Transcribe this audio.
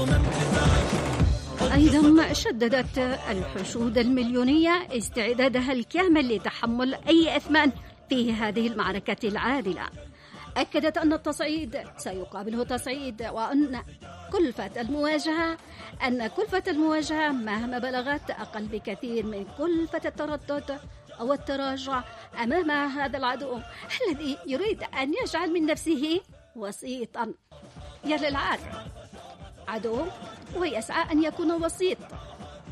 أيضا شددت الحشود المليونية استعدادها الكامل لتحمل أي إثمان في هذه المعركة العادلة. أكدت أن التصعيد سيقابله تصعيد، وأن كلفة المواجهة مهما بلغت أقل بكثير من كلفة التردد أو التراجع أمام هذا العدو الذي يريد أن يجعل من نفسه وسيطا. يا للعار، عدو ويسعى أن يكون وسيط